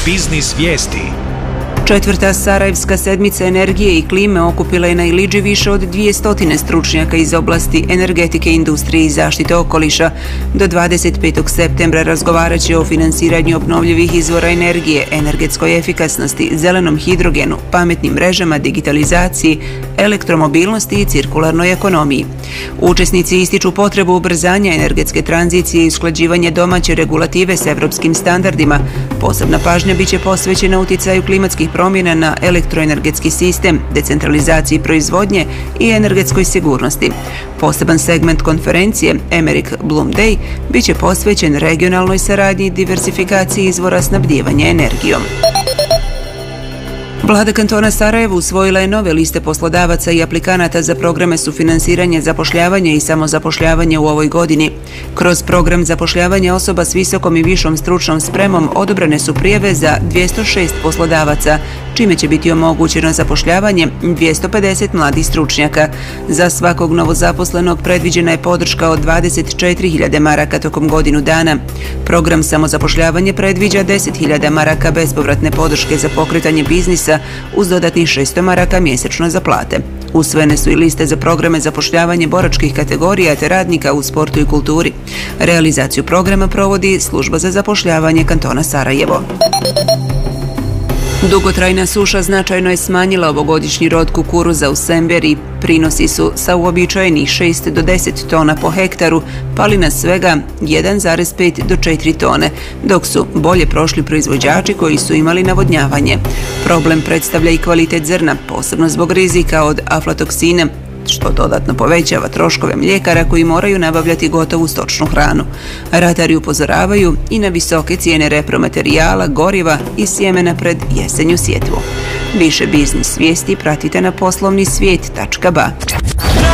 Biznis vijesti. Četvrta Sarajevska sedmica energije i klime okupila je na Iliđi više od 200 stručnjaka iz oblasti energetike, industrije i zaštite okoliša. Do 25. septembra razgovarat će o finansiranju obnovljivih izvora energije, energetskoj efikasnosti, zelenom hidrogenu, pametnim mrežama, digitalizaciji, elektromobilnosti i cirkularnoj ekonomiji. Učesnici ističu potrebu ubrzanja energetske tranzicije i usklađivanje domaće regulative s evropskim standardima. Posebna pažnja biće posvećena uticaju klimatskih promjena na elektroenergetski sistem, decentralizaciji proizvodnje i energetskoj sigurnosti. Poseban segment konferencije, Emerick Bloom Day, biće posvećen regionalnoj saradnji i diversifikaciji izvora snabdijevanja energijom. Vlada kantona Sarajevo usvojila je nove liste poslodavaca i aplikanata za programe sufinansiranja zapošljavanja i samozapošljavanja u ovoj godini. Kroz program zapošljavanja osoba s visokom i višom stručnom spremom odobrene su prijave za 206 poslodavaca, čime će biti omogućeno zapošljavanje 250 mladih stručnjaka. Za svakog novozaposlenog predviđena je podrška od 24.000 maraka tokom godinu dana. Program samozapošljavanja predviđa 10.000 maraka bespovratne podrške za pokretanje biznisa uz dodatnih 600 maraka mjesečno za plate. Usvojene su i liste za programe zapošljavanja boračkih kategorija te radnika u sportu i kulturi. Realizaciju programa provodi Služba za zapošljavanje kantona Sarajevo. Dugotrajna suša značajno je smanjila ovogodišnji rod kukuruza u Semberi. Prinosi su sa uobičajenih 6 do 10 tona po hektaru pali na svega 1,5 do 4 tone, dok su bolje prošli proizvođači koji su imali navodnjavanje. Problem predstavlja i kvalitet zrna, posebno zbog rizika od aflatoksina, što dodatno povećava troškove mljekara koji moraju nabavljati gotovu stočnu hranu. Ratari upozoravaju i na visoke cijene repromaterijala, goriva i sjemena pred jesenju sjetvu. Više biznis vijesti pratite na poslovnisvijet.ba.